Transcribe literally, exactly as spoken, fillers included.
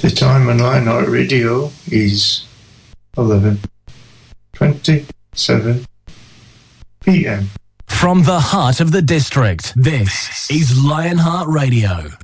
The time on Lionheart Radio is eleven twenty-seven p m. From the heart of the district, this is Lionheart Radio.